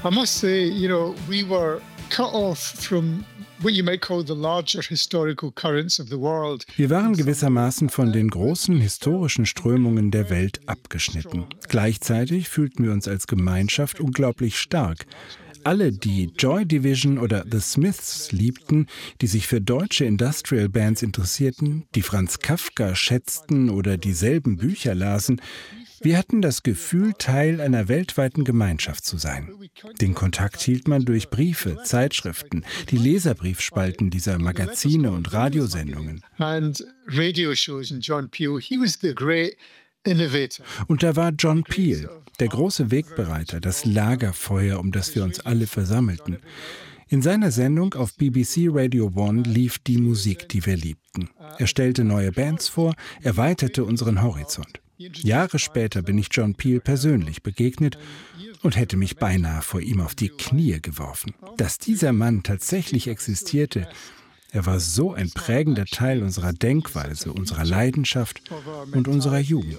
I must say, we were cut off from what you might call the larger historical currents of the world. Wir waren gewissermaßen von den großen historischen Strömungen der Welt abgeschnitten. Gleichzeitig fühlten wir uns als Gemeinschaft unglaublich stark. Alle, die Joy Division oder The Smiths liebten, die sich für deutsche Industrial Bands interessierten, die Franz Kafka schätzten oder dieselben Bücher lasen, wir hatten das Gefühl, Teil einer weltweiten Gemeinschaft zu sein. Den Kontakt hielt man durch Briefe, Zeitschriften, die Leserbriefspalten dieser Magazine und Radiosendungen. Und da war John Peel, der große Wegbereiter, das Lagerfeuer, um das wir uns alle versammelten. In seiner Sendung auf BBC Radio 1 lief die Musik, die wir liebten. Er stellte neue Bands vor, erweiterte unseren Horizont. Jahre später bin ich John Peel persönlich begegnet und hätte mich beinahe vor ihm auf die Knie geworfen. Dass dieser Mann tatsächlich existierte, er war so ein prägender Teil unserer Denkweise, unserer Leidenschaft und unserer Jugend.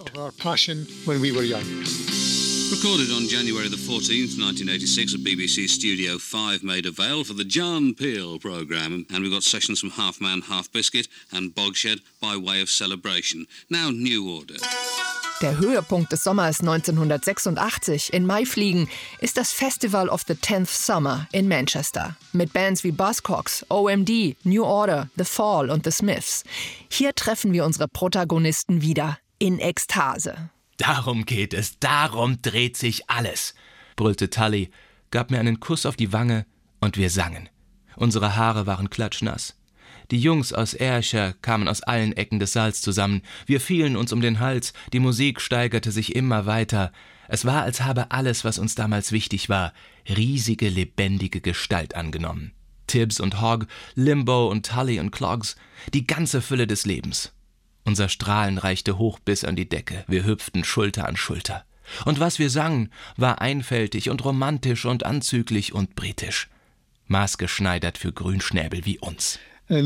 Recorded on January the 14th, 1986 at BBC Studio 5, made available for the John Peel programme. And we've got sessions from Half Man, Half Biscuit and Bogshed by way of celebration. Now New Order. Der Höhepunkt des Sommers 1986 in Maifliegen ist das Festival of the 10th Summer in Manchester. Mit Bands wie Buzzcocks, OMD, New Order, The Fall und The Smiths. Hier treffen wir unsere Protagonisten wieder in Ekstase. Darum geht es, darum dreht sich alles, brüllte Tully, gab mir einen Kuss auf die Wange und wir sangen. Unsere Haare waren klatschnass. Die Jungs aus Ayrshire kamen aus allen Ecken des Saals zusammen. Wir fielen uns um den Hals, die Musik steigerte sich immer weiter. Es war, als habe alles, was uns damals wichtig war, riesige, lebendige Gestalt angenommen. Tibbs und Hogg, Limbo und Tully und Clogs, die ganze Fülle des Lebens. Unser Strahlen reichte hoch bis an die Decke, wir hüpften Schulter an Schulter. Und was wir sangen, war einfältig und romantisch und anzüglich und britisch. Maßgeschneidert für Grünschnäbel wie uns.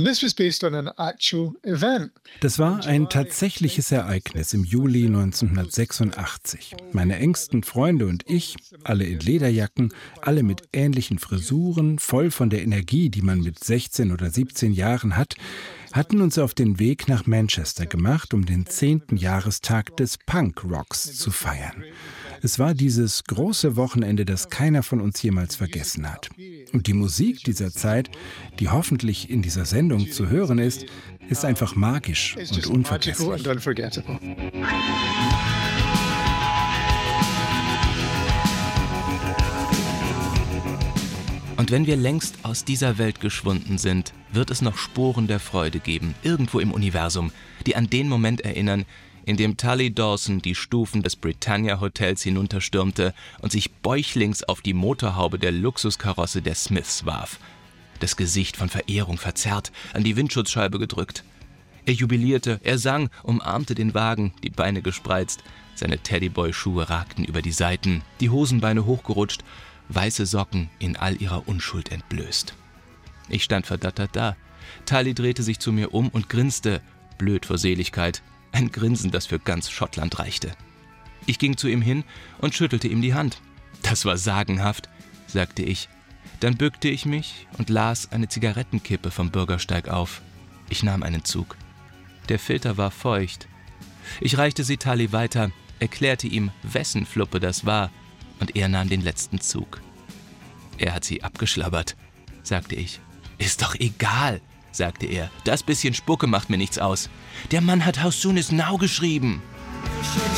Das war ein tatsächliches Ereignis im Juli 1986. Meine engsten Freunde und ich, alle in Lederjacken, alle mit ähnlichen Frisuren, voll von der Energie, die man mit 16 oder 17 Jahren hat, hatten uns auf den Weg nach Manchester gemacht, um den 10. Jahrestag des Punk-Rocks zu feiern. Es war dieses große Wochenende, das keiner von uns jemals vergessen hat. Und die Musik dieser Zeit, die hoffentlich in dieser Sendung zu hören ist, ist einfach magisch und unvergesslich. Und wenn wir längst aus dieser Welt geschwunden sind, wird es noch Sporen der Freude geben, irgendwo im Universum, die an den Moment erinnern, in dem Tully Dawson die Stufen des Britannia Hotels hinunterstürmte und sich bäuchlings auf die Motorhaube der Luxuskarosse der Smiths warf. Das Gesicht von Verehrung verzerrt, an die Windschutzscheibe gedrückt. Er jubilierte, er sang, umarmte den Wagen, die Beine gespreizt. Seine Teddyboy-Schuhe ragten über die Seiten, die Hosenbeine hochgerutscht, weiße Socken in all ihrer Unschuld entblößt. Ich stand verdattert da. Tully drehte sich zu mir um und grinste, blöd vor Seligkeit. Ein Grinsen, das für ganz Schottland reichte. Ich ging zu ihm hin und schüttelte ihm die Hand. Das war sagenhaft, sagte ich. Dann bückte ich mich und las eine Zigarettenkippe vom Bürgersteig auf. Ich nahm einen Zug. Der Filter war feucht. Ich reichte sie Tully weiter, erklärte ihm, wessen Fluppe das war, und er nahm den letzten Zug. Er hat sie abgeschlabbert, sagte ich. Ist doch egal, sagte er. Das bisschen Spucke macht mir nichts aus. Der Mann hat How Soon Is Now geschrieben.